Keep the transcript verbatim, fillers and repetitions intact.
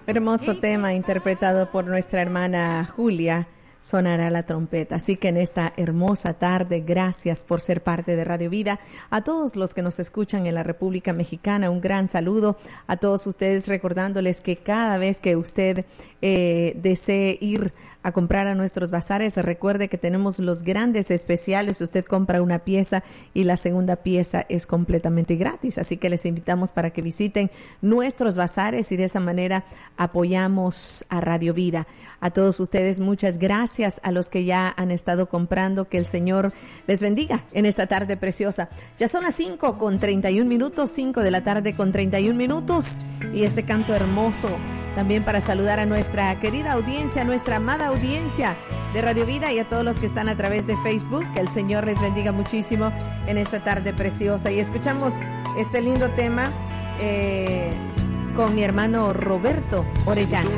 Hermoso tema interpretado por nuestra hermana Julia. Sonará la trompeta. Así que en esta hermosa tarde, gracias por ser parte de Radio Vida. A todos los que nos escuchan en la República Mexicana, un gran saludo a todos ustedes, recordándoles que cada vez que usted eh, desee ir a comprar a nuestros bazares, recuerde que tenemos los grandes especiales. Usted compra una pieza y la segunda pieza es completamente gratis, así que les invitamos para que visiten nuestros bazares y de esa manera apoyamos a Radio Vida. A todos ustedes, muchas gracias. A los que ya han estado comprando, que el Señor les bendiga en esta tarde preciosa. Ya son las cinco con treinta y un minutos, cinco de la tarde con treinta y un minutos, y este canto hermoso también para saludar a nuestra querida audiencia, nuestra amada audiencia de Radio Vida, y a todos los que están a través de Facebook. Que el Señor les bendiga muchísimo en esta tarde preciosa. Y escuchamos este lindo tema eh, con mi hermano Roberto Orellana.